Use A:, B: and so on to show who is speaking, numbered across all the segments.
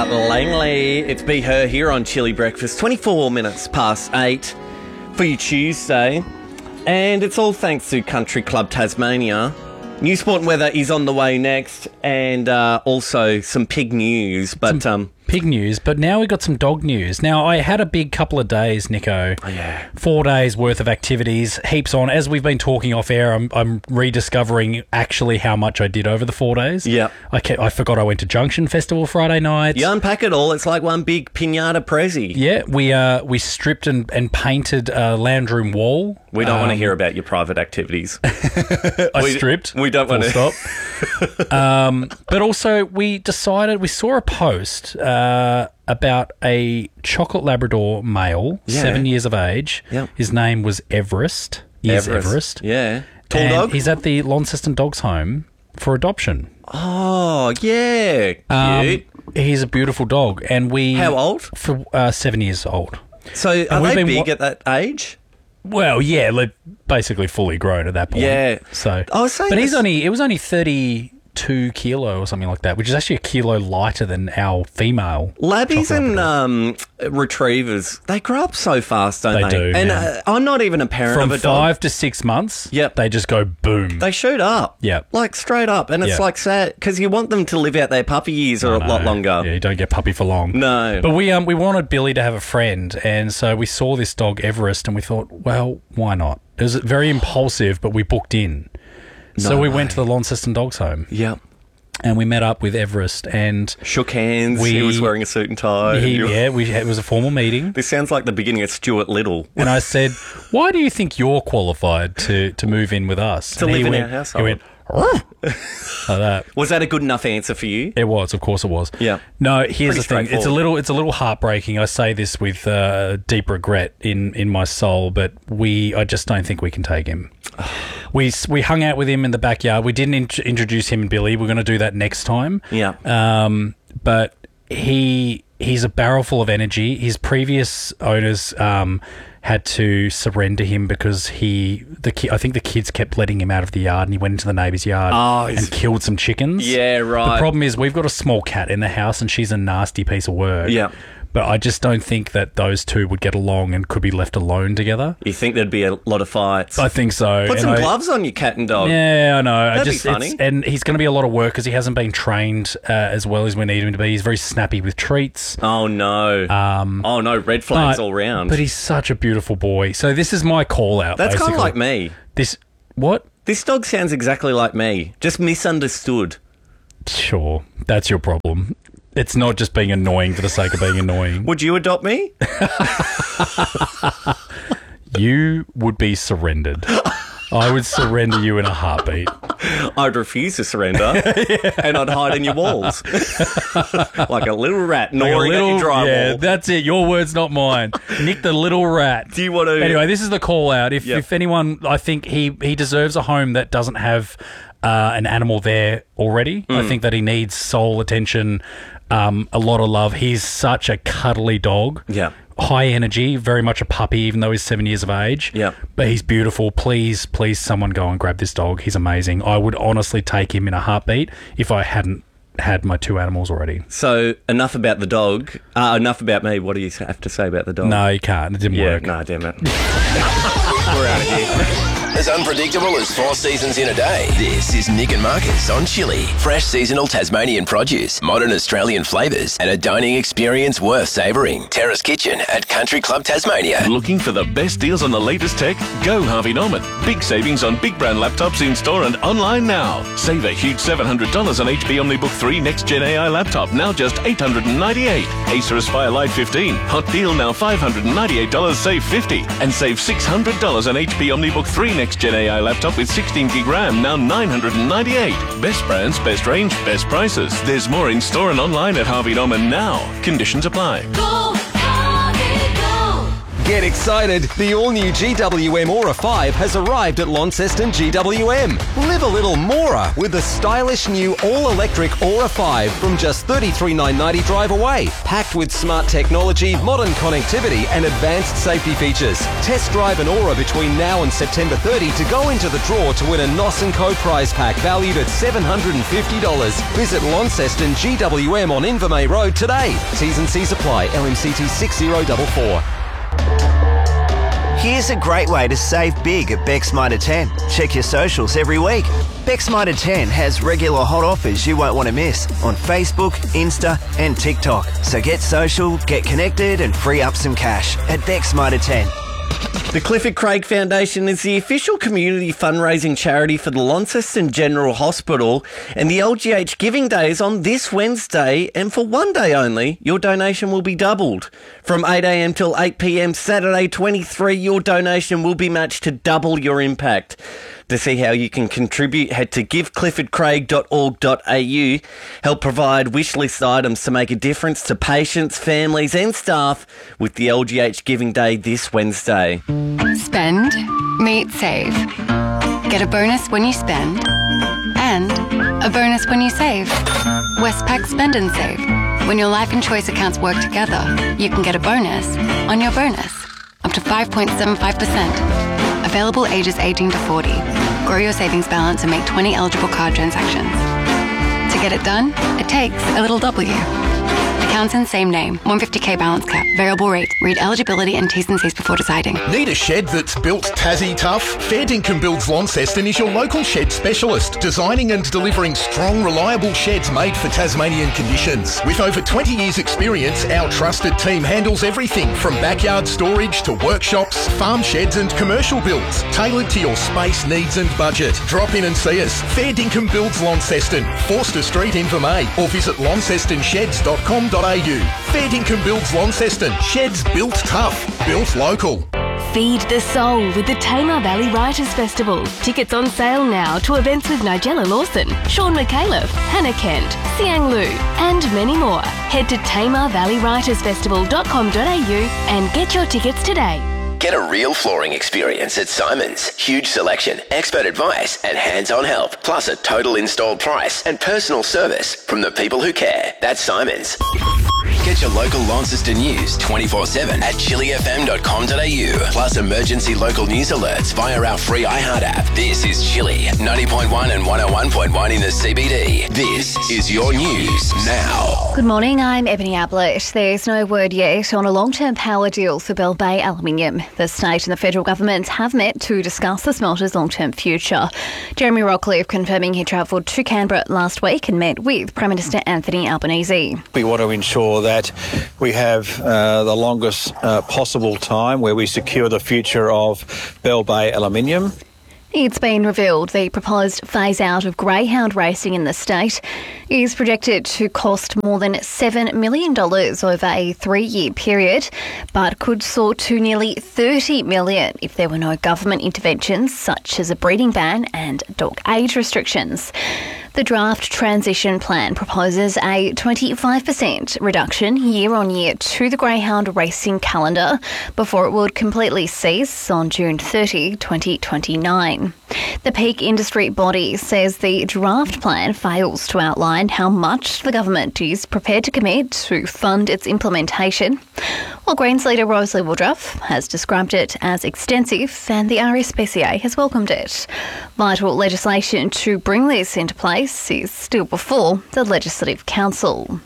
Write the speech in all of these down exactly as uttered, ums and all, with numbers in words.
A: Rebecca Langley. It's Be Her here on Chili Breakfast, twenty-four minutes past eight for your Tuesday. And it's all thanks to Country Club Tasmania. New sport and weather is on the way next, and uh, also some pig news. But
B: some
A: um,
B: pig news, but now we've got some dog news. Now, I had a big couple of days, Nico.
A: Oh, yeah.
B: Four days worth of activities, heaps on. As we've been talking off air, I'm, I'm rediscovering actually how much I did over the four days.
A: Yep.
B: I, kept, I forgot I went to Junction Festival Friday night.
A: You unpack it all, it's like one big pinata prezi.
B: Yeah, we uh, we stripped and, and painted a lounge room wall.
A: We don't
B: um,
A: want to hear about your private activities.
B: I
A: we,
B: stripped.
A: We don't want to.
B: Stop. um, but also, we decided, we saw a post uh, about a chocolate Labrador male,
A: Yeah.
B: seven years of age.
A: Yep.
B: His name was Everest. He is Everest.
A: Yeah. Tall
B: And
A: dog?
B: He's at the Launceston Dogs Home for adoption.
A: Oh, yeah. Cute.
B: Um, he's a beautiful dog. And we...
A: How old?
B: For uh, seven years old.
A: So are
B: we've
A: they
B: been
A: big
B: wa-
A: at that age?
B: Well, yeah, like basically fully grown at that point.
A: Yeah.
B: So,
A: I was saying
B: but he's
A: this-
B: only it was only thirty-two kilo or something like that, which is actually a kilo lighter than our female.
A: Labbies
B: chocolate
A: and
B: Labrador.
A: um, retrievers, they grow up so fast, don't they?
B: They do,
A: And
B: yeah.
A: uh, I'm not even a parent
B: From
A: of a dog.
B: five to six months,
A: Yep.
B: they just go boom.
A: They shoot up.
B: Yep.
A: Like straight up. And it's
B: Yep.
A: like sad because you want them to live out their puppy years or a lot
B: No.
A: longer.
B: Yeah, you don't get puppy for long.
A: No.
B: But we um we wanted Billy to have a friend, and so we saw this dog Everest, and we thought, well, why not? It was very impulsive, but we booked in. So
A: No
B: we
A: way.
B: went to the Launceston Dogs Home,
A: Yep.
B: and we met up with Everest, and
A: Shook hands.
B: We-
A: he was wearing a suit and tie.
B: he,
A: and you-
B: yeah, we it was a formal meeting.
A: This sounds like the beginning of Stuart Little.
B: And I said, why do you think you're qualified to, to move in with us?
A: To
B: And
A: live
B: he
A: in
B: went,
A: our household.
B: He went, "Ruff," like that.
A: Was that a good enough answer for you?
B: It was, of course it was.
A: Yeah.
B: No, here's
A: Pretty
B: the thing. It's a
A: straightforward.
B: little it's a little heartbreaking. I say this with uh, deep regret in, in my soul, but we I just don't think we can take him. we we hung out with him in the backyard. We didn't int- introduce him and Billy. We're going to do that next time.
A: Yeah.
B: Um, but he he's a barrel full of energy. His previous owners um, had to surrender him because he the ki- I think the kids kept letting him out of the yard, and he went into the neighbour's yard
A: Oh, he's-
B: and killed some chickens.
A: Yeah, right.
B: The problem is we've got a small cat in the house, and she's a nasty piece of work.
A: Yeah.
B: But I just don't think that those two would get along and could be left alone together.
A: You think there'd be a lot of fights?
B: I think so.
A: Put
B: And
A: some
B: I-
A: gloves on your cat and dog.
B: Yeah, I know. I
A: That'd be
B: just, it's-
A: funny.
B: And he's going to be a lot of work because he hasn't been trained uh, as well as we need him to be. He's very snappy with treats.
A: Oh, no.
B: Um,
A: oh, no. Red flags
B: but-
A: all round.
B: But he's such a beautiful boy. So this is my call out.
A: That's kind of
B: basically.
A: like me.
B: This what?
A: This dog sounds exactly like me. Just misunderstood.
B: Sure, that's your problem. It's not just being annoying for the sake of being annoying.
A: Would you adopt me?
B: You would be surrendered. I would surrender you in a heartbeat.
A: I'd refuse to surrender, and I'd hide in your walls like a little rat
B: Like a
A: gnawing at your drywall.
B: yeah, that's it. Your words, not mine. Nick the little rat.
A: Do you want to?
B: Anyway, this is the call out. If
A: Yep.
B: if anyone, I think he he deserves a home that doesn't have uh, an animal there already.
A: Mm.
B: I think that he needs soul attention, um, a lot of love. He's such a cuddly dog.
A: Yeah.
B: High energy, very much a puppy, even though he's seven years of age.
A: Yeah.
B: But he's beautiful. Please, please, someone go and grab this dog. He's amazing. I would honestly take him in a heartbeat if I hadn't had my two animals already.
A: So enough about the dog. Uh, enough about me. What do you have to say about the dog?
B: No, you can't. It didn't
A: Yeah.
B: work.
A: No, damn it. We're out of here.
C: As unpredictable as four seasons in a day. This is Nick and Marcus on Chili. Fresh seasonal Tasmanian produce, modern Australian flavours, and a dining experience worth savouring. Terrace Kitchen at Country Club Tasmania.
D: Looking for the best deals on the latest tech? Go Harvey Norman. Big savings on big brand laptops in store and online now. Save a huge seven hundred dollars on H P OmniBook three Next Gen A I laptop, now just eight hundred ninety-eight dollars. Acer Aspire Lite fifteen. Hot deal now five hundred ninety-eight dollars, save fifty dollars. And save six hundred dollars on H P OmniBook three Next Gen A I laptop with sixteen gig RAM, now nine hundred ninety-eight dollars. Best brands, best range, best prices. There's more in store and online at Harvey Norman now. Conditions apply.
E: Go, Harvey, go. Get excited! The all-new G W M Aura five has arrived at Launceston G W M. Live a little Mora with the stylish new all-electric Aura five from just thirty-three thousand nine hundred ninety drive away. Packed with smart technology, modern connectivity and advanced safety features. Test drive an Aura between now and September thirtieth to go into the draw to win a N O S and Co prize pack valued at seven hundred fifty dollars. Visit Launceston G W M on Invermay Road today. T's and C's apply. L M C T six zero four four.
F: Here's a great way to save big at Beck's Mitre ten. Check your socials every week. Beck's Mitre ten has regular hot offers you won't want to miss on Facebook, Insta and TikTok. So get social, get connected and free up some cash at Beck's Mitre ten.
A: The Clifford Craig Foundation is the official community fundraising charity for the Launceston General Hospital, and the L G H Giving Day is on this Wednesday, and for one day only, your donation will be doubled. From eight a m till eight p m Saturday twenty-three, your donation will be matched to double your impact. To see how you can contribute, head to give clifford craig dot org dot a u. Help provide wish list items to make a difference to patients, families and staff with the L G H Giving Day this Wednesday.
G: Spend, meet, save. Get a bonus when you spend and a bonus when you save. Westpac Spend and Save. When your life and choice accounts work together, you can get a bonus on your bonus, up to five point seven five percent. Available ages eighteen to forty. Grow your savings balance and make twenty eligible card transactions. To get it done, it takes a little W. Accounts in same name. one hundred fifty k balance cap. Variable rate. Read eligibility and T's and C's before deciding.
H: Need a shed that's built Tassie tough? Fair Dinkum Builds Launceston is your local shed specialist, designing and delivering strong, reliable sheds made for Tasmanian conditions. With over twenty years experience, our trusted team handles everything from backyard storage to workshops, farm sheds and commercial builds, tailored to your space needs and budget. Drop in and see us. Fair Dinkum Builds Launceston, Forster Street, Invermay, or visit launceston sheds dot com dot a u. Fair Dinkum Builds Launceston. Sheds built tough, built local.
I: Feed the soul with the Tamar Valley Writers Festival. Tickets on sale now to events with Nigella Lawson, Sean McAuliffe, Hannah Kent, Siang Lu, and many more. Head to tamar valley writers festival dot com dot a u and get your tickets today.
C: Get a real flooring experience at Simon's. Huge selection, expert advice and hands-on help. Plus a total installed price and personal service from the people who care. That's Simon's. Get your local Launceston news twenty-four seven at chili f m dot com dot a u. Plus emergency local news alerts via our free iHeart app. This is Chili, ninety point one and one oh one point one in the C B D. This is your news now.
J: Good morning, I'm Ebony Ablett. There's no word yet on a long-term power deal for Bell Bay Aluminium. The state and the federal governments have met to discuss the smelter's long-term future. Jeremy Rockcliffe confirming he travelled to Canberra last week and met with Prime Minister Anthony Albanese.
K: We want to ensure that we have uh, the longest uh, possible time where we secure the future of Bell Bay Aluminium.
J: It's been revealed the proposed phase-out of greyhound racing in the state is projected to cost more than seven million dollars over a three-year period, but could soar to nearly thirty million dollars if there were no government interventions such as a breeding ban and dog age restrictions. The draft transition plan proposes a twenty-five percent reduction year on year to the greyhound racing calendar before it would completely cease on June thirtieth, twenty twenty-nine. The peak industry body says the draft plan fails to outline how much the government is prepared to commit to fund its implementation, while Greens leader Rosalie Woodruff has described it as extensive and the R S P C A has welcomed it. Vital legislation to bring this into place is still before the Legislative Council.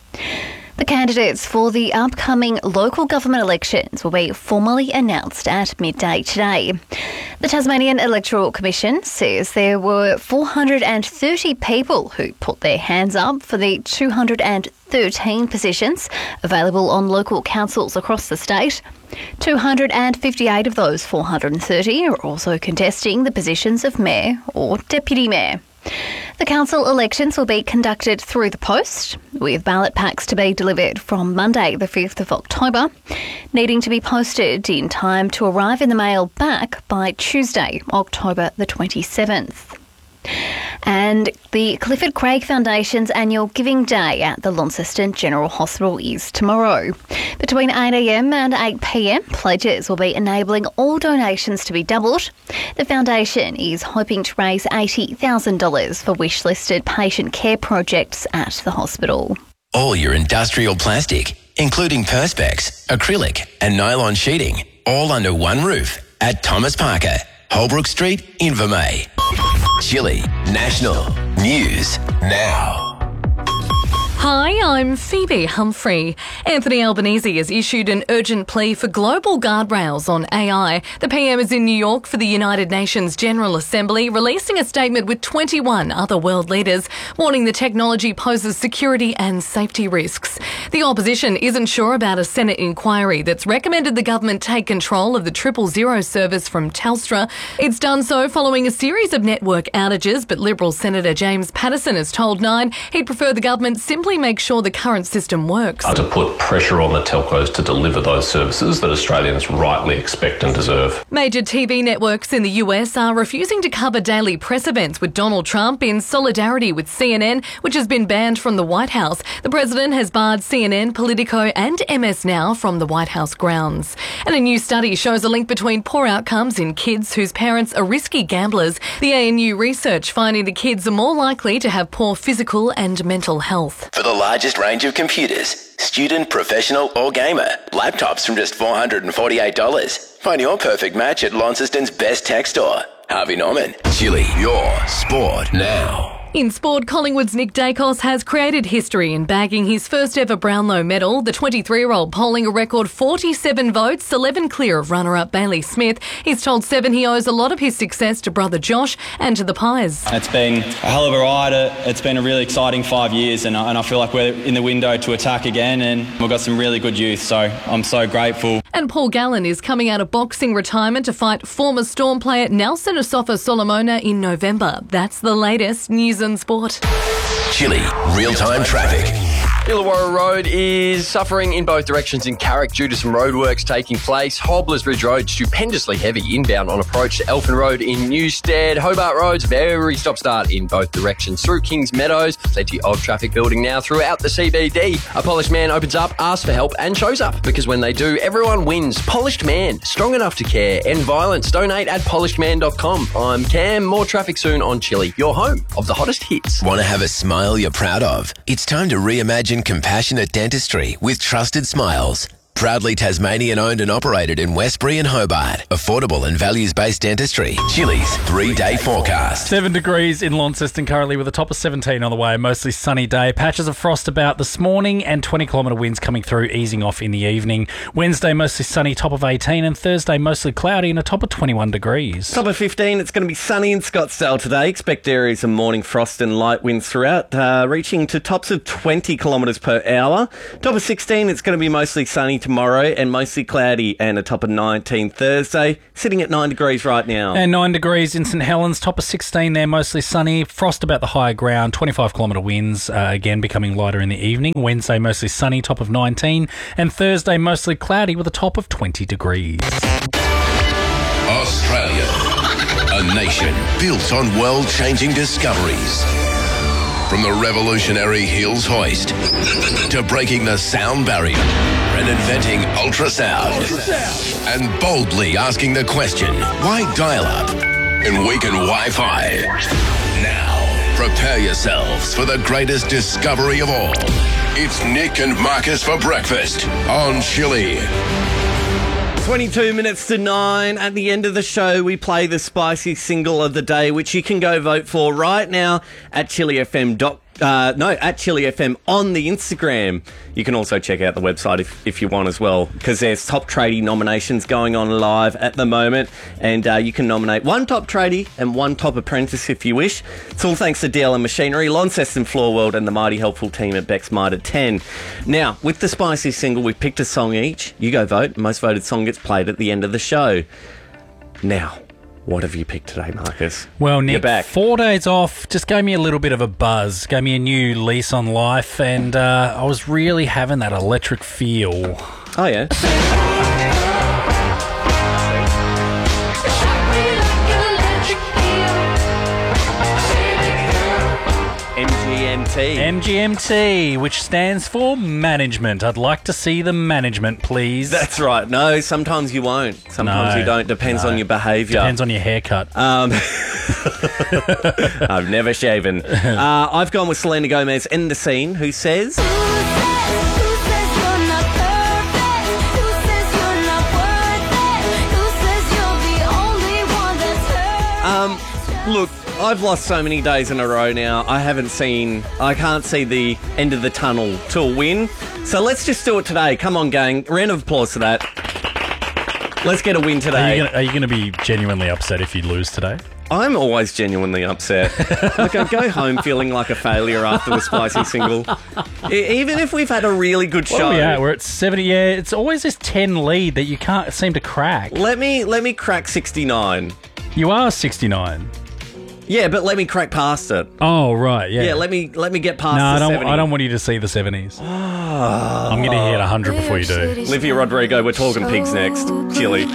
J: The candidates for the upcoming local government elections will be formally announced at midday today. The Tasmanian Electoral Commission says there were four hundred thirty people who put their hands up for the two hundred thirteen positions available on local councils across the state. two hundred fifty-eight of those four hundred thirty are also contesting the positions of mayor or deputy mayor. The council elections will be conducted through the post, with ballot packs to be delivered from Monday the fifth of October, needing to be posted in time to arrive in the mail back by Tuesday, October the twenty-seventh. And the Clifford Craig Foundation's annual Giving Day at the Launceston General Hospital is tomorrow. Between eight a m and eight p m, pledges will be enabling all donations to be doubled. The foundation is hoping to raise eighty thousand dollars for wish-listed patient care projects at the hospital.
C: All your industrial plastic, including Perspex, acrylic and nylon sheeting, all under one roof at Thomas Parker, Holbrook Street, Invermay. Chile National News Now.
L: Hi, I'm Phoebe Humphrey. Anthony Albanese has issued an urgent plea for global guardrails on A I. The P M is in New York for the United Nations General Assembly, releasing a statement with twenty-one other world leaders, warning the technology poses security and safety risks. The opposition isn't sure about a Senate inquiry that's recommended the government take control of the triple zero service from Telstra. It's done so following a series of network outages, but Liberal Senator James Paterson has told Nine he'd prefer the government simply make sure the current system works.
M: Uh, to put pressure on the telcos to deliver those services that Australians rightly expect and deserve.
L: Major T V networks in the U S are refusing to cover daily press events with Donald Trump in solidarity with C N N, which has been banned from the White House. The president has barred C N N, Politico and M S Now from the White House grounds. And a new study shows a link between poor outcomes in kids whose parents are risky gamblers. The A N U research finding the kids are more likely to have poor physical and mental health.
C: For the largest range of computers, student, professional or gamer, laptops from just four hundred forty-eight dollars. Find your perfect match at Launceston's best tech store. Harvey Norman. Chile, your sport now.
L: In sport, Collingwood's Nick Dacos has created history in bagging his first ever Brownlow medal. The twenty-three-year-old polling a record forty-seven votes, eleven clear of runner-up Bailey Smith. He's told Seven he owes a lot of his success to brother Josh and to the Pies.
N: It's been a hell of a ride. It's been a really exciting five years and I, and I feel like we're in the window to attack again and we've got some really good youth, so I'm so grateful.
L: And Paul Gallen is coming out of boxing retirement to fight former Storm player Nelson Asafa Solomona in November. That's the latest news and sport.
C: Chile, real-time traffic.
O: Illawarra Road is suffering in both directions in Carrick due to some roadworks taking place. Hobblers Ridge Road, stupendously heavy inbound on approach to Elfin Road in Newstead. Hobart Road's very stop-start in both directions through Kings Meadows. Plenty of traffic building now throughout the C B D. A polished man opens up, asks for help and shows up, because when they do, everyone wins. Polished Man, strong enough to care. End violence. Donate at polished man dot com. I'm Cam. More traffic soon on Chile, your home of the hottest hits.
C: Want to have a smile you're proud of? It's time to reimagine compassionate dentistry with trusted smiles. Proudly Tasmanian owned and operated in Westbury and Hobart. Affordable and values-based dentistry. Chile's three-day forecast.
B: Seven degrees in Launceston currently with a top of seventeen on the way. Mostly sunny day. Patches of frost about this morning and twenty kilometre winds coming through, easing off in the evening. Wednesday mostly sunny, top of eighteen, and Thursday mostly cloudy and a top of twenty-one degrees.
A: Top of fifteen, it's going to be sunny in Scottsdale today. Expect areas of morning frost and light winds throughout, uh, reaching to tops of twenty kilometres per hour. Top of sixteen, it's going to be mostly sunny tomorrow and mostly cloudy, and a top of nineteen Thursday, sitting at nine degrees right now.
B: And nine degrees in St Helens, top of sixteen there, mostly sunny. Frost about the higher ground, twenty-five kilometre winds, uh, again becoming lighter in the evening. Wednesday mostly sunny, top of nineteen, and Thursday mostly cloudy with a top of twenty degrees.
C: Australia, a nation built on world-changing discoveries. From the revolutionary Hills hoist to breaking the sound barrier and inventing ultrasound, and boldly asking the question, why dial-up and weaken Wi-Fi? Now, prepare yourselves for the greatest discovery of all. It's Nick and Marcus for breakfast on Chile.
A: twenty-two minutes to nine. At the end of the show, we play the spicy single of the day, which you can go vote for right now at chili f m dot com. Uh, no, at Chili F M on the Instagram. You can also check out the website if, if you want as well, because there's top tradie nominations going on live at the moment, and uh, you can nominate one top tradie and one top apprentice if you wish. It's all thanks to D L M Machinery, Launceston Floor World, and the mighty helpful team at Bex Mitre ten. Now, with the spicy single, we've picked a song each. You go vote. Most voted song gets played at the end of the show. Now, what have you picked today, Marcus?
B: Well, Nick,
A: You're back.
B: four days off just gave me a little bit of a buzz, gave me a new lease on life, and uh, I was really having that electric feel.
A: Oh, yeah? T.
B: M G M T, which stands for management. I'd like to see the management, please.
A: That's right. No, sometimes you won't. Sometimes
B: No,
A: you don't. Depends
B: no.
A: on your behaviour.
B: Depends on your haircut.
A: Um, I've never shaven. Uh, I've gone with Selena Gomez in the scene, who says... Um, look, I've lost so many days in a row now. I haven't seen, I can't see the end of the tunnel to a win. So let's just do it today. Come on, gang. Round of applause for that. Let's get a win today.
B: Are you going to be genuinely upset if you lose today?
A: I'm always genuinely upset. Like, I go home feeling like a failure after the Spicy single. E- even if we've had a really good
B: What
A: show.
B: are we at? We're at seventy. Yeah, it's always this ten lead that you can't seem to crack.
A: Let me let me crack sixty-nine.
B: You are sixty-nine.
A: Yeah, but let me crack past it.
B: Oh, right, yeah.
A: Yeah, let me let me get past
B: No,
A: the
B: I don't,
A: seventy.
B: I don't want you to see the seventies. I'm going to hit one hundred before you do.
A: Olivia Rodrigo, we're talking pigs next. Chili.